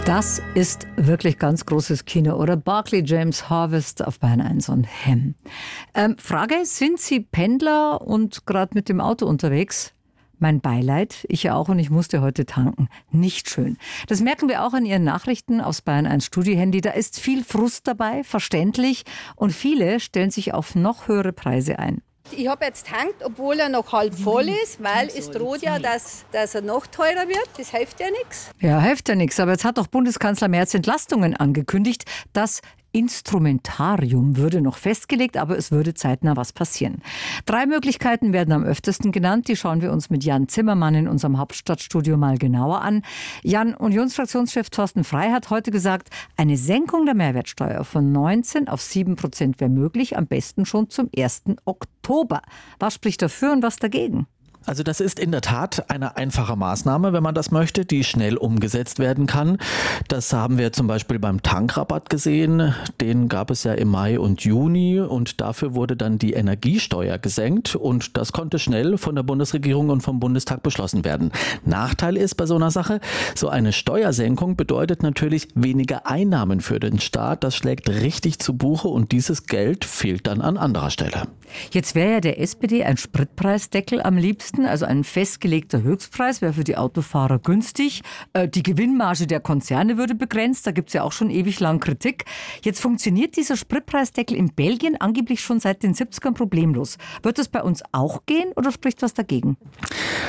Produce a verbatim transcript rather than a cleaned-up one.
Das ist wirklich ganz großes Kino, oder? Barclay James Harvest auf Bayern eins und Hem. Ähm, Frage, sind Sie Pendler und gerade mit dem Auto unterwegs? Mein Beileid, ich ja auch, und ich musste heute tanken. Nicht schön. Das merken wir auch an Ihren Nachrichten aufs Bayern eins Studio-Handy. Da ist viel Frust dabei, verständlich. Und viele stellen sich auf noch höhere Preise ein. Ich habe jetzt tankt, obwohl er noch halb voll ist, weil es droht ja, dass, dass er noch teurer wird. Das hilft ja nichts. Ja, hilft ja nichts. Aber jetzt hat doch Bundeskanzler Merz Entlastungen angekündigt. Das Instrumentarium würde noch festgelegt, aber es würde zeitnah was passieren. Drei Möglichkeiten werden am öftesten genannt. Die schauen wir uns mit Jan Zimmermann in unserem Hauptstadtstudio mal genauer an. Jan, Unionsfraktionschef Thorsten Frey hat heute gesagt, eine Senkung der Mehrwertsteuer von neunzehn auf sieben Prozent wäre möglich, am besten schon zum ersten Oktober. Was spricht dafür und was dagegen? Also das ist in der Tat eine einfache Maßnahme, wenn man das möchte, die schnell umgesetzt werden kann. Das haben wir zum Beispiel beim Tankrabatt gesehen. Den gab es ja im Mai und Juni und dafür wurde dann die Energiesteuer gesenkt und das konnte schnell von der Bundesregierung und vom Bundestag beschlossen werden. Nachteil ist bei so einer Sache, so eine Steuersenkung bedeutet natürlich weniger Einnahmen für den Staat. Das schlägt richtig zu Buche und dieses Geld fehlt dann an anderer Stelle. Jetzt wäre ja der S P D ein Spritpreisdeckel am liebsten. Also ein festgelegter Höchstpreis wäre für die Autofahrer günstig. Die Gewinnmarge der Konzerne würde begrenzt. Da gibt es ja auch schon ewig lang Kritik. Jetzt funktioniert dieser Spritpreisdeckel in Belgien angeblich schon seit den siebzigern problemlos. Wird das bei uns auch gehen oder spricht was dagegen?